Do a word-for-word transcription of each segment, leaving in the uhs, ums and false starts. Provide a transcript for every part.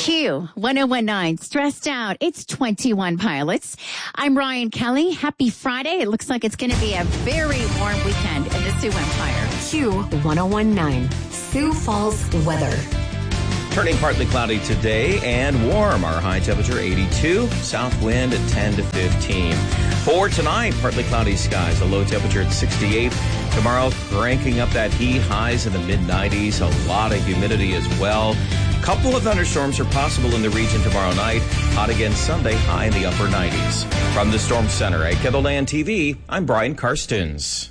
Q ten nineteen, stressed out. It's twenty-one pilots. I'm Ryan Kelly. Happy Friday. It looks like it's going to be a very warm weekend in the Sioux Empire. Q ten nineteen, Sioux Falls weather. Turning partly cloudy today and warm. Our high temperature eighty-two, south wind at ten to fifteen. For tonight, partly cloudy skies, a low temperature at sixty-eight. Tomorrow, cranking up that heat, highs in the mid nineties, a lot of humidity as well. Couple of thunderstorms are possible in the region tomorrow night. Hot again Sunday, high in the upper nineties. From the Storm Center at Kendallland T V, I'm Brian Karstens.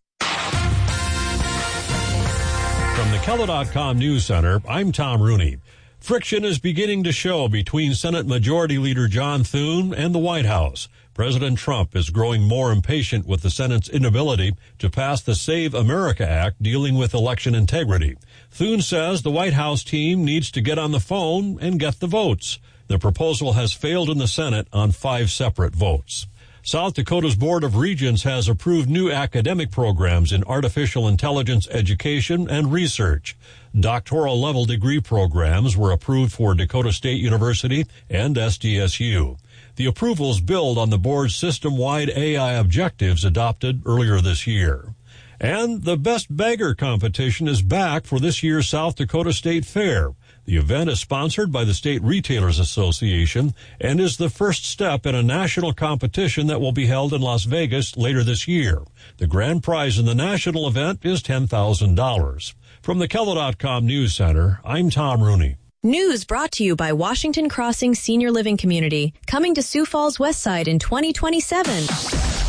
From the Kella dot com News Center, I'm Tom Rooney. Friction is beginning to show between Senate Majority Leader John Thune and the White House. President Trump is growing more impatient with the Senate's inability to pass the Save America Act dealing with election integrity. Thune says the White House team needs to get on the phone and get the votes. The proposal has failed in the Senate on five separate votes. South Dakota's Board of Regents has approved new academic programs in artificial intelligence education and research. Doctoral level degree programs were approved for Dakota State University and S D S U. The approvals build on the board's system-wide A I objectives adopted earlier this year. And the Best Beggar competition is back for this year's South Dakota State Fair. The event is sponsored by the State Retailers Association and is the first step in a national competition that will be held in Las Vegas later this year. The grand prize in the national event is ten thousand dollars. From the Kella dot com News Center, I'm Tom Rooney. News brought to you by Washington Crossing Senior Living Community, coming to Sioux Falls West Side in twenty twenty-seven.